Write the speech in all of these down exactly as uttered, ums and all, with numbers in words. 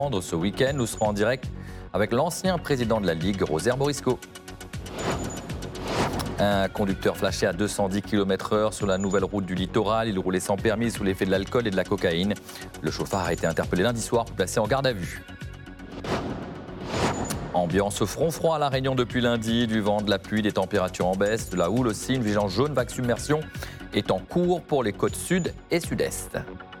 Ce week-end, nous serons en direct avec l'ancien président de la Ligue, Rosaire Morisco. Un conducteur flashé à deux cent dix kilomètres heure sur la nouvelle route du littoral. Il roulait sans permis sous l'effet de l'alcool et de la cocaïne. Le chauffard a été interpellé lundi soir, placé en garde à vue. Ambiance front froid à La Réunion depuis lundi. Du vent, de la pluie, des températures en baisse, de la houle aussi. Une vigilance jaune vague submersion est en cours pour les côtes sud et sud-est.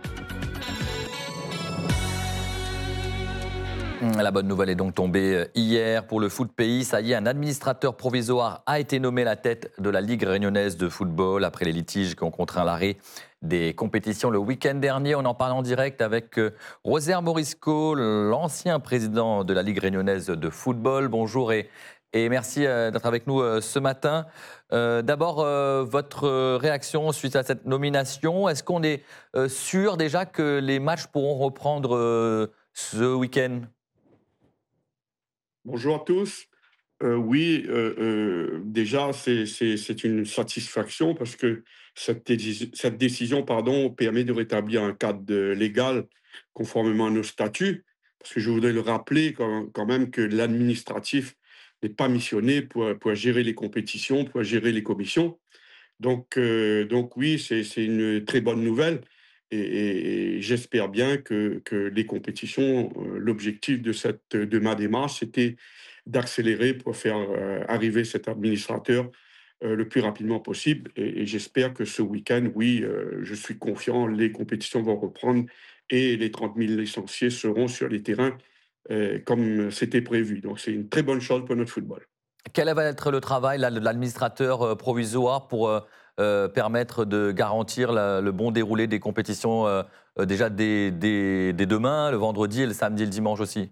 La bonne nouvelle est donc tombée hier pour le foot pays. Ça y est, un administrateur provisoire a été nommé à la tête de la Ligue réunionnaise de football après les litiges qui ont contraint l'arrêt des compétitions le week-end dernier. On en parle en direct avec Rosaire Morisco, l'ancien président de la Ligue réunionnaise de football. Bonjour et, et merci d'être avec nous ce matin. Euh, D'abord, euh, votre réaction suite à cette nomination. Est-ce qu'on est euh, sûr déjà que les matchs pourront reprendre euh, ce week-end ? Bonjour à tous. Euh, oui, euh, euh, déjà, c'est c'est- c'est une satisfaction parce que cette, dési- cette décision pardon, permet de rétablir un cadre euh, légal conformément à nos statuts. Parce que je voudrais le rappeler quand, quand même que l'administratif n'est pas missionné pour, pour gérer les compétitions, pour gérer les commissions. Donc, euh, donc oui, c'est c'est une très bonne nouvelle et, et- et j'espère bien que, que les compétitions, euh, l'objectif de, cette, de ma démarche, c'était d'accélérer pour faire euh, arriver cet administrateur euh, le plus rapidement possible. Et, et j'espère que ce week-end, oui, euh, je suis confiant, les compétitions vont reprendre et les trente mille licenciés seront sur les terrains euh, comme c'était prévu. Donc c'est une très bonne chose pour notre football. Quel va être le travail là, de l'administrateur euh, provisoire pour euh, euh, permettre de garantir la- le bon déroulé des compétitions euh, euh, déjà dès, dès- dès demain, le vendredi, et le samedi et le dimanche aussi?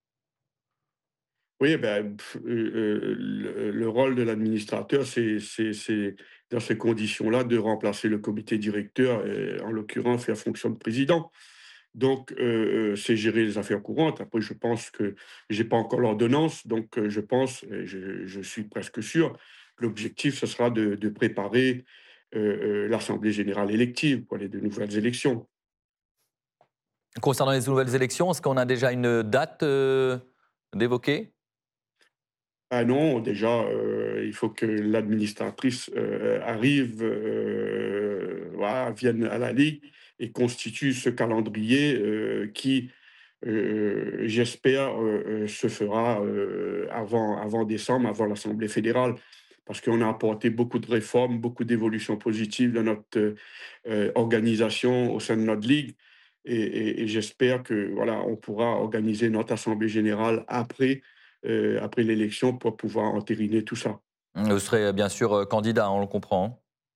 Oui, ben, pff, heu heu, le le rôle de l'administrateur, c'est c'est c'est dans ces conditions-là de remplacer le comité directeur et en l'occurrence la fonction de président. Donc heu heu, c'est gérer les affaires courantes. Après je pense que j'ai pas encore l'ordonnance, donc heu, je pense et je je suis presque sûr, que l'objectif ce sera de de préparer, heu heu, l'assemblée générale élective pour les de nouvelles élections. Concernant les nouvelles élections, est-ce qu'on a déjà une date euh, d'évoquer? Ah non, déjà, heu, il faut que l'administratrice, heu, arrive, heu, voilà, vienne à la Ligue et constitue ce calendrier, heu, qui, heu, j'espère, heu heu, se fera, heu, avant avant décembre, avant l'assemblée fédérale. Parce qu'on a apporté beaucoup de réformes, beaucoup d'évolutions positives dans notre, heu heu, organisation au sein de notre ligue et et et j'espère que, voilà, on pourra organiser notre assemblée générale après, heu, après l'élection pour pouvoir entériner tout ça. Vous serez euh, bien sûr euh, candidat, on le comprend.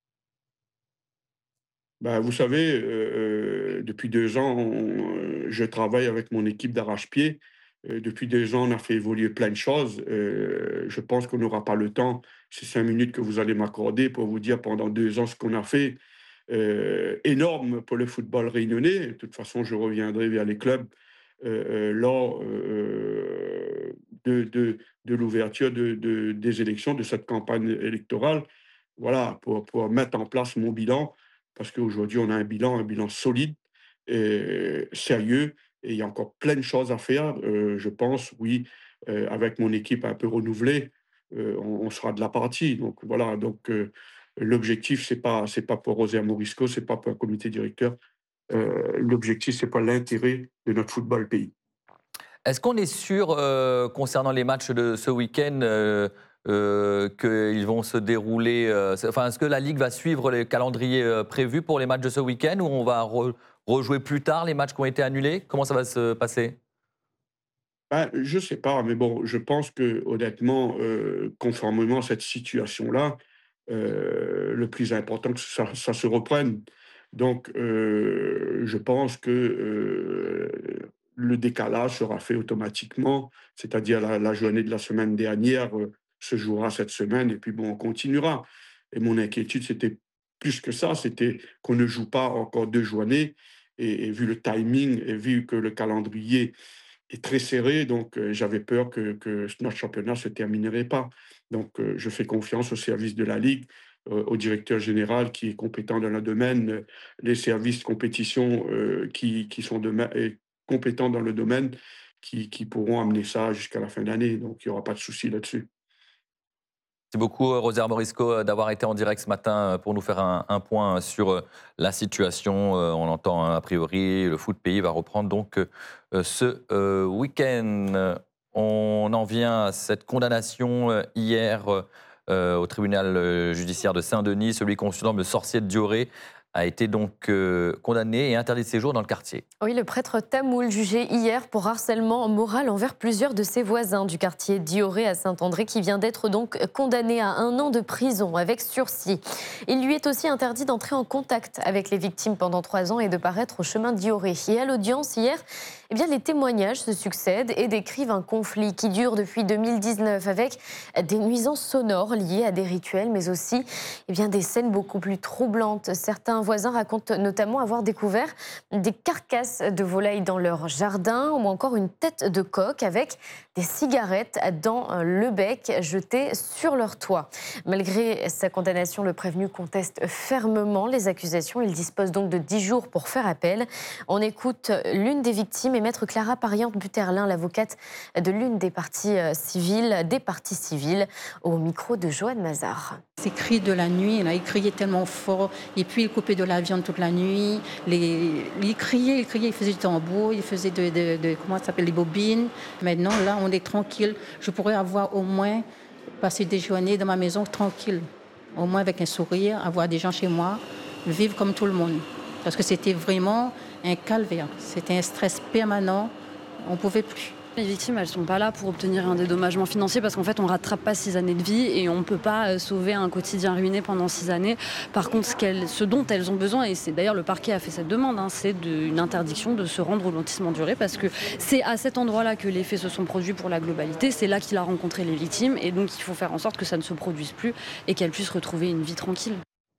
Bah, vous savez, heu heu, depuis deux ans, on heu, je travaille avec mon équipe d'arrache-pied. Heu, depuis deux ans, on a fait évoluer plein de choses. Heu, je pense qu'on n'aura pas le temps, ces cinq minutes que vous allez m'accorder pour vous dire pendant deux ans ce qu'on a fait. Heu, énorme pour le football réunionnais. De toute façon, je reviendrai vers les clubs, heu heu, lors, heu de de de l'ouverture de de des élections, de cette campagne électorale. Voilà, pour pour mettre en place mon bilan parce qu'aujourd'hui, on a un bilan un bilan solide et sérieux et il y a encore plein de choses à faire. Heu, je pense, oui, heu, avec mon équipe un peu renouvelée, heu, on on sera de la partie. Donc voilà, donc heu, l'objectif, c'est pas c'est pas pour Rosaire Morisco, c'est pas pour un comité directeur. Heu, l'objectif, c'est pas l'intérêt de notre football pays. Est-ce qu'on est sûr, euh, concernant les matchs de ce week-end, euh, euh, qu'ils vont se dérouler, euh, c'est- enfin, est-ce que la Ligue va suivre les calendriers euh, prévus pour les matchs de ce week-end ou on va re- rejouer plus tard les matchs qui ont été annulés? Comment ça va se passer? Bah, je sais pas, mais bon, je pense que honnêtement, heu, conformément à cette situation-là, heu, le plus important que ça ça se reprenne. Donc, heu, je pense que, heu, le décalage sera fait automatiquement, c'est-à-dire la la journée de la semaine dernière, heu, se jouera cette semaine et puis bon, on continuera. Et mon inquiétude, c'était plus que ça, c'était qu'on ne joue pas encore deux journées et et vu le timing et vu que le calendrier est très serré, donc heu, j'avais peur que que notre championnat ne se terminerait pas. Donc heu, je fais confiance au service de la ligue, heu, au directeur général qui est compétent dans le domaine, heu, les services compétition, heu, qui qui sont dema et compétents dans le domaine qui, qui pourront amener ça jusqu'à la fin d'année. Donc, il n'y aura pas de souci là-dessus. Merci beaucoup, Rosaire Morisco, d'avoir été en direct ce matin pour nous faire un, un point sur la situation. On l'entend, a priori, le foot pays va reprendre donc ce euh, week-end. On en vient à cette condamnation hier euh, au tribunal judiciaire de Saint-Denis. Celui qu'on surnomme le sorcier de Dioré a été donc euh, condamné et interdit de séjour dans le quartier. Oui, le prêtre Tamoul, jugé hier pour harcèlement moral envers plusieurs de ses voisins du quartier Dioré à Saint-André, qui vient d'être donc condamné à un an de prison avec sursis. Il lui est aussi interdit d'entrer en contact avec les victimes pendant trois ans et de paraître au chemin Dioré. Et à l'audience hier, eh bien, les témoignages se succèdent et décrivent un conflit qui dure depuis deux mille dix-neuf avec des nuisances sonores liées à des rituels, mais aussi eh bien, des scènes beaucoup plus troublantes. Certains voisins racontent notamment avoir découvert des carcasses de volailles dans leur jardin ou encore une tête de coq avec des cigarettes dans le bec jetées sur leur toit. Malgré sa condamnation, le prévenu conteste fermement les accusations. Il dispose donc de dix jours pour faire appel. On écoute l'une des victimes et maître Clara Pariante-Buterlin, l'avocate de l'une des parties civiles, des parties civiles, au micro de Joanne Mazard. Ces cris de la nuit, là, il criait tellement fort, et puis il coupait de la viande toute la nuit. Les, il criait, il criait, il faisait du tambour, il faisait de, de, de comment ça s'appelle, les bobines. Maintenant, là, on est tranquille. Je pourrais avoir au moins passé des journées dans ma maison tranquille, au moins avec un sourire, avoir des gens chez moi, vivre comme tout le monde. Parce que c'était vraiment un calvaire, c'était un stress permanent, on ne pouvait plus. Les victimes, elles ne sont pas là pour obtenir un dédommagement financier parce qu'en fait, on ne rattrape pas six années de vie et on ne peut pas sauver un quotidien ruiné pendant six années. Par contre, ce, qu'elles, ce dont elles ont besoin, et c'est d'ailleurs le parquet a fait cette demande, hein, c'est de, une interdiction de se rendre au lotissement Dioré parce que c'est à cet endroit-là que les faits se sont produits pour la globalité. C'est là qu'il a rencontré les victimes et donc il faut faire en sorte que ça ne se produise plus et qu'elles puissent retrouver une vie tranquille.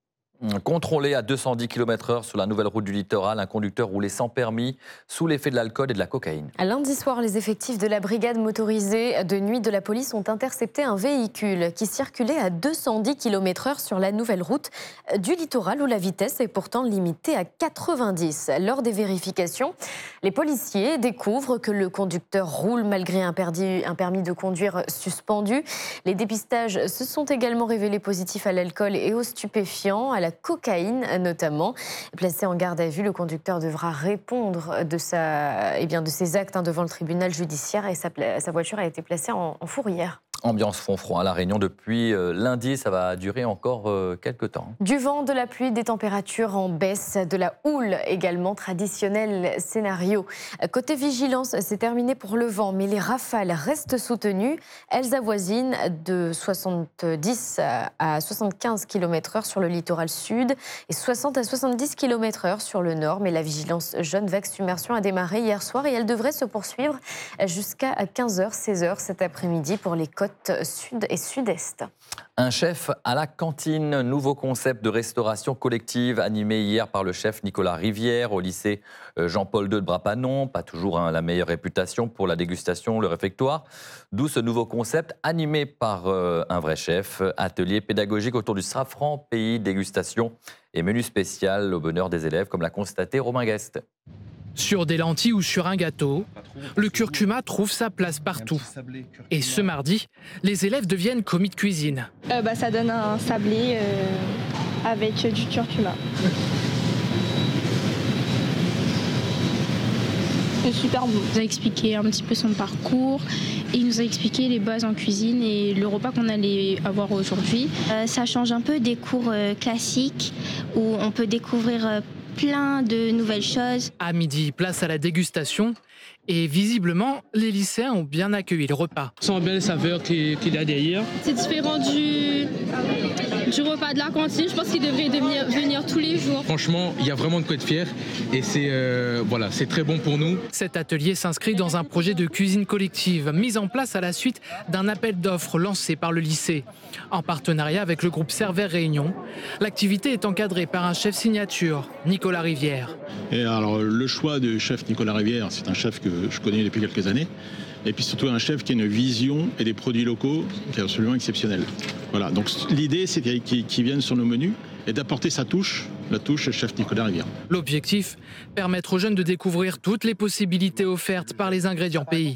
Contrôlé à deux cent dix kilomètres heure sur la nouvelle route du littoral, un conducteur roulait sans permis sous l'effet de l'alcool et de la cocaïne. Lundi soir, les effectifs de la brigade motorisée de nuit de la police ont intercepté un véhicule qui circulait à deux cent dix kilomètres heure sur la nouvelle route du littoral où la vitesse est pourtant limitée à quatre-vingt-dix. Lors des vérifications, les policiers découvrent que le conducteur roule malgré un permis, un permis de conduire suspendu. Les dépistages se sont également révélés positifs à l'alcool et aux stupéfiants, à la cocaïne notamment. Placé en garde à vue, le conducteur devra répondre de, sa, eh bien, de ses actes hein, devant le tribunal judiciaire et sa, sa voiture a été placée en, en fourrière. Ambiance fond froid à La Réunion depuis euh, lundi, ça va durer encore euh, quelques temps. Du vent, de la pluie, des températures en baisse, de la houle également, traditionnel scénario. Côté vigilance, c'est terminé pour le vent, mais les rafales restent soutenues. Elles avoisinent de soixante-dix à soixante-quinze kilomètres heure sur le littoral sud et soixante à soixante-dix kilomètres heure sur le nord. Mais la vigilance jaune vague submersion a démarré hier soir et elle devrait se poursuivre jusqu'à quinze heures, seize heures cet après-midi pour les côtes sud et sud-est. Un chef à la cantine, nouveau concept de restauration collective animé hier par le chef Nicolas Rivière au lycée Jean-Paul deux de Brapanon. Pas toujours hein, la meilleure réputation pour la dégustation, le réfectoire. D'où ce nouveau concept animé par euh, un vrai chef. Atelier pédagogique autour du safran, pays, dégustation et menu spécial au bonheur des élèves, comme l'a constaté Romain Guest. Sur des lentilles ou sur un gâteau, le curcuma trouve sa place partout. Et ce mardi, les élèves deviennent commis de cuisine. Euh, bah, ça donne un sablé euh, avec du curcuma. C'est super bon. Il nous a expliqué un petit peu son parcours et il nous a expliqué les bases en cuisine et le repas qu'on allait avoir aujourd'hui. Euh, ça change un peu des cours euh, classiques où on peut découvrir euh, plein de nouvelles choses. À midi, place à la dégustation. Et visiblement, les lycéens ont bien accueilli le repas. On sent bien les saveurs qu'il y a derrière. C'est différent du, du repas de la cantine. Je pense qu'il devrait devenir, venir tous les jours. Franchement, il y a vraiment de quoi être fier. Et c'est euh, voilà, c'est très bon pour nous. Cet atelier s'inscrit dans un projet de cuisine collective mis en place à la suite d'un appel d'offres lancé par le lycée. En partenariat avec le groupe Servère Réunion, l'activité est encadrée par un chef signature, Nicolas Rivière. Et alors, le choix du chef Nicolas Rivière, c'est un chef que je connais depuis quelques années. Et puis surtout un chef qui a une vision et des produits locaux qui est absolument exceptionnel. Voilà, donc l'idée, c'est qu'il vienne sur nos menus et d'apporter sa touche, la touche chef Nicolas Rivière. L'objectif, permettre aux jeunes de découvrir toutes les possibilités offertes par les ingrédients pays.